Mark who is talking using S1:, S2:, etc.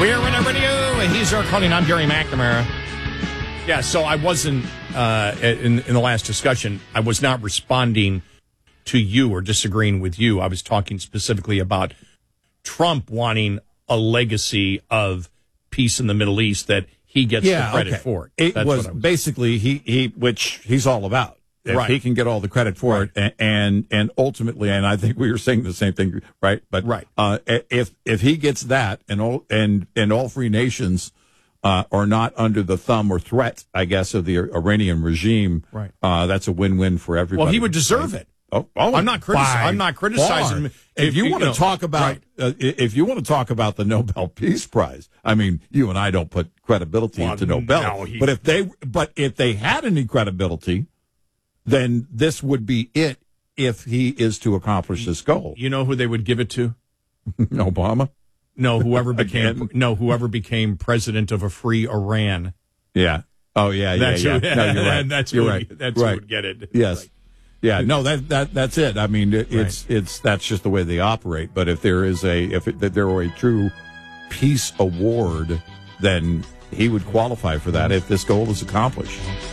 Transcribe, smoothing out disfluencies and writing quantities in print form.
S1: We are Renner Radio. He's our calling. I'm Gary McNamara. Yeah, so I wasn't, in the last discussion, I was not responding to you or disagreeing with you. I was talking specifically about Trump wanting a legacy of peace in the Middle East that he gets the credit for.
S2: It was basically he which he's all about. If he can get all the credit for it, and ultimately, and I think we were saying the same thing, right? But if he gets that, and all free nations are not under the thumb or threat, I guess, of the Iranian regime, that's a win-win for everybody.
S1: Well, he would deserve it. I'm not criticizing him.
S2: If you want to talk about the Nobel Peace Prize, I mean, you and I don't put credibility into Nobel, but if they had any credibility, then this would be it if he is to accomplish this goal.
S1: You know who they would give it to?
S2: Obama?
S1: No, whoever became president of a free Iran.
S2: Yeah. Oh, yeah. No, you're right.
S1: That's who would get it.
S2: Yes.
S1: Right.
S2: Yeah. No, that's it. I mean, it's that's just the way they operate. But if there were a true peace award, then he would qualify for that if this goal is accomplished.